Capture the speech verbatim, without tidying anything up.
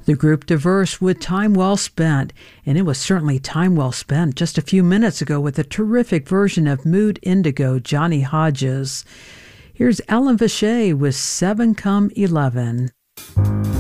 The group Diverse with Time Well Spent, and it was certainly time well spent just a few minutes ago with a terrific version of Mood Indigo, Johnny Hodges. Here's Alan Vache with seven come eleven.